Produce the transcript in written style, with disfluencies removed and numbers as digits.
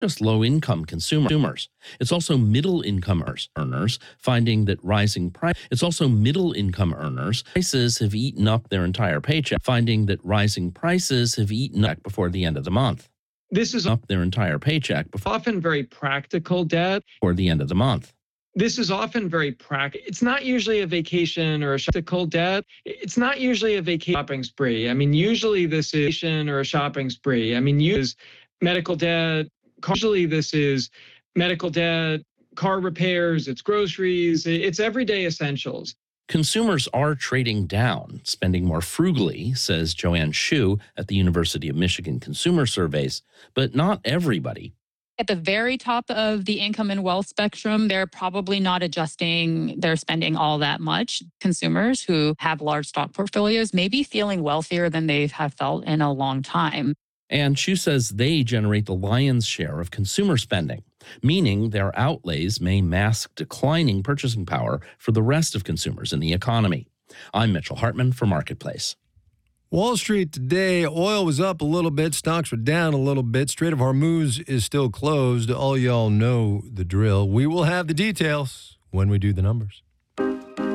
just low-income consumers. It's also middle-income earners finding that middle-income earners prices have eaten up their entire paycheck, finding that rising prices have eaten up before the end of the month. This is Up their entire paycheck before often very practical debt. the end of the month. This is often very practical. It's not usually a vacation or a practical debt. It's not usually a vacation shopping spree. I mean, usually this is vacation or a shopping spree. I mean, use medical debt. Usually this is medical debt, car repairs, it's groceries, it's everyday essentials. Consumers are trading down, spending more frugally, says Joanne Shu at the University of Michigan Consumer Surveys, but not everybody. At the very top of the income and wealth spectrum, they're probably not adjusting their spending all that much. Consumers who have large stock portfolios may be feeling wealthier than they have felt in a long time. And Shu says they generate the lion's share of consumer spending, meaning their outlays may mask declining purchasing power for the rest of consumers in the economy. I'm Mitchell Hartman for Marketplace. Wall Street today, oil was up a little bit, stocks were down a little bit. Strait of Hormuz is still closed. All y'all know the drill. We will have the details when we do the numbers.